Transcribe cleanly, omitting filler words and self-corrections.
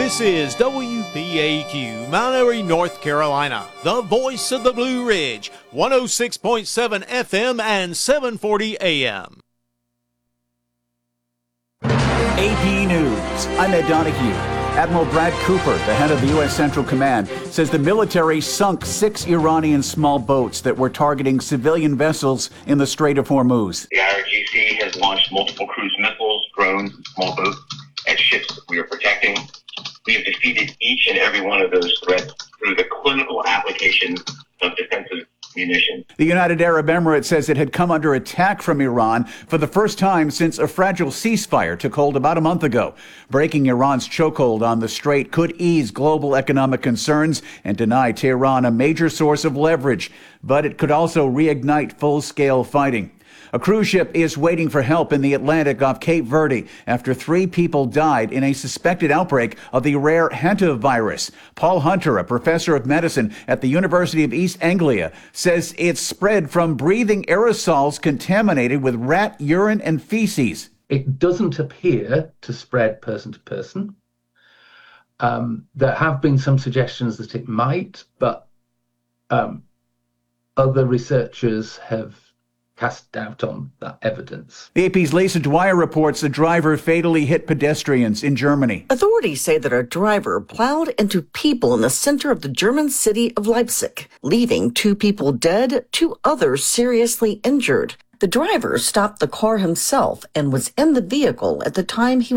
This is WPAQ, Mount Airy, North Carolina, the voice of the Blue Ridge, 106.7 FM and 740 AM. AP News. I'm Ed Donahue. Admiral Brad Cooper, the head of the U.S. Central Command, says the military sunk 6 Iranian small boats that were targeting civilian vessels in the Strait of Hormuz. The IRGC has launched multiple cruise missiles, drones, and small boats at ships that we are protecting. We have defeated each and every one of those threats through the clinical application of defensive munitions. The United Arab Emirates says it had come under attack from Iran for the first time since a fragile ceasefire took hold about a month ago. Breaking Iran's chokehold on the strait could ease global economic concerns and deny Tehran a major source of leverage, but it could also reignite full-scale fighting. A cruise ship is waiting for help in the Atlantic off Cape Verde after 3 people died in a suspected outbreak of the rare hantavirus. Paul Hunter, a professor of medicine at the University of East Anglia, says it's spread from breathing aerosols contaminated with rat urine and feces. It doesn't appear to spread person to person. There have been some suggestions that it might, but other researchers have cast doubt on that evidence. The AP's Lisa Dwyer reports a driver fatally hit pedestrians in Germany. Authorities say that a driver plowed into people in the center of the German city of Leipzig, leaving 2 people dead, 2 others seriously injured. The driver stopped the car himself and was in the vehicle at the time he